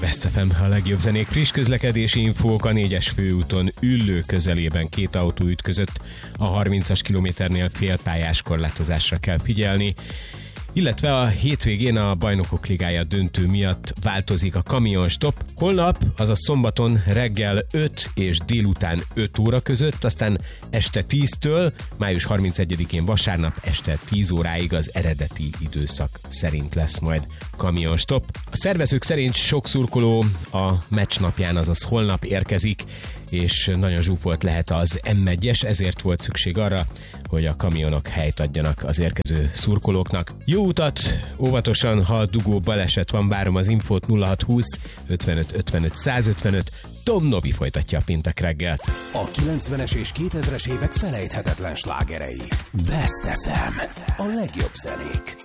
Best FM, a legjobb zenék, friss közlekedési infók. A 4-es főúton Üllő közelében 2 autó ütközött, a 30-as kilométernél félpályás korlátozásra kell figyelni. Illetve a hétvégén a Bajnokok Ligája döntő miatt változik a kamionstop. Holnap, azaz szombaton reggel 5 és délután 5 óra között, aztán este 10-től, május 31-én vasárnap este 10 óráig az eredeti időszak szerint lesz majd kamionstop. A szervezők szerint sok szurkoló a meccs napján, azaz holnap érkezik, és nagyon zsúfolt lehet az M1-es, ezért volt szükség arra, hogy a kamionok helyt adjanak az érkező szurkolóknak. Jó utat, óvatosan, ha dugó baleset van, várom az infót 0620 55 55 155. Tom Novi folytatja a péntek reggelt. A 90-es és 2000-es évek felejthetetlen slágerei. Best FM. A legjobb zenék.